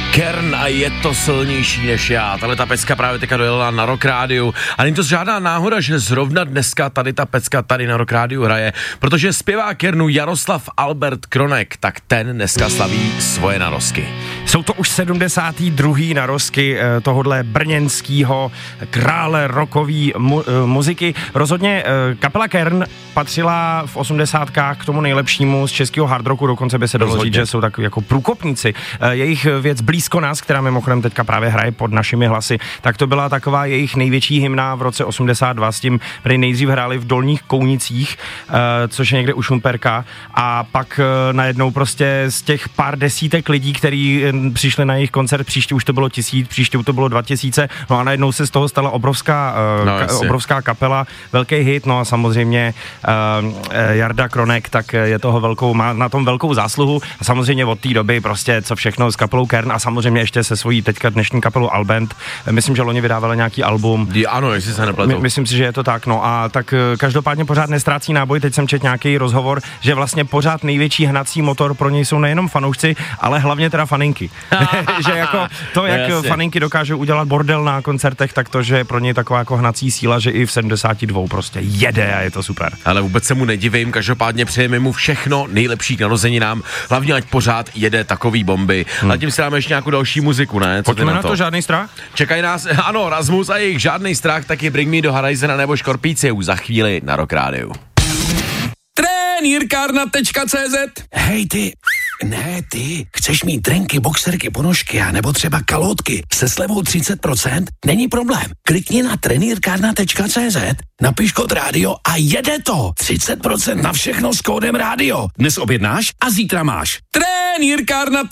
Kern a Je to silnější než já. Tahle ta pecka právě teďka dojela na Rock Rádiu. A není to žádná náhoda, že zrovna dneska tady ta pecka tady na Rock Rádiu hraje, protože zpěvák Kernu Jaroslav Albert Kronek, tak ten dneska slaví svoje narozky. Jsou to už 72. narozky tohodle brněnskýho krále rockové muziky. Rozhodně kapela Kern patřila v 80kách k tomu nejlepšímu z českého hard rocku, dokonce by se dalo říct, že jsou takový jako průkopníci. Jejich věc Blízko nás, která mimochodem teďka právě hraje pod našimi hlasy, tak to byla taková jejich největší hymna v roce 82, s tím, kdy nejdřív hráli v Dolních Kounicích, což je někde u Šumperka, a pak najednou prostě z těch pár desítek lidí, kteří přišli na jejich koncert, příště už to bylo 1000, příště už to bylo 2000, no a najednou se z toho stala obrovská kapela, velký hit, no a samozřejmě Jarda Kronek, tak je toho má na tom velkou zásluhu a samozřejmě od té doby prostě co všechno s kapelou Kern a samozřejmě ještě se svojí teďka dnešní kapelou Albent. Myslím, že loni vydávali nějaký album. Ano, jestli se nepletu. Myslím si, že je to tak, no a tak každopádně pořád nestrácí náboj. Teď jsem četl nějaký rozhovor, že vlastně pořád největší hnací motor pro něj jsou nejenom fanoušci, ale hlavně teda faninky. Že jako to, jak faninky dokážou udělat bordel na koncertech, tak to, že je pro něj taková jako hnací síla, že i v 72 prostě jede a je to super. Ale vůbec se mu nedivím, každopádně přejeme mu všechno nejlepší k narozeninám, hlavně ať pořád jede takový bomby. A tím si dáme ještě nějakou další muziku, ne? Pojďme na to, Žádný strach? Čekají nás, ano, Rasmus a jejich Žádný strach, taky Bring Me do Horizona nebo Škorpíci už za chvíli na Rock Rádiu. Trenýrkárna.cz. Hej ty, ne ty, chceš mít trenky, boxerky, ponožky a nebo třeba kalhotky se slevou 30%? Není problém. Klikni na trenýrkárna.cz, napiš kód rádio a jede to. 30% na všechno s kódem rádio. Dnes objednáš a zítra máš. Trenýrkárna.